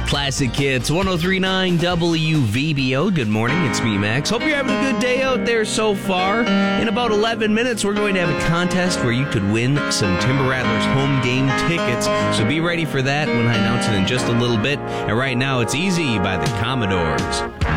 Classic Hits, 103.9 WVBO. Good morning, it's me, Max. Hope you're having a good day out there so far. In about 11 minutes, we're going to have a contest where you could win some Timber Rattlers home game tickets. So be ready for that when I announce it in just a little bit. And right now, it's Easy by the Commodores.